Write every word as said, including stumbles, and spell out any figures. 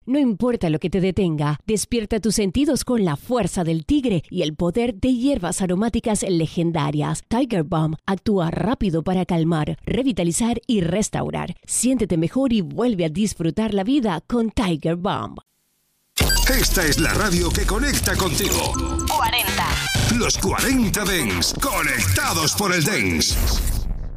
No importa lo que te detenga, despierta tus sentidos con la fuerza del tigre y el poder de hierbas aromáticas legendarias. Tiger Balm actúa rápido para calmar, revitalizar y restaurar. Siéntete mejor y vuelve a disfrutar la vida con Tiger Balm. Esta es la radio que conecta contigo. cuarenta. Los cuarenta Dance, conectados por el Dance.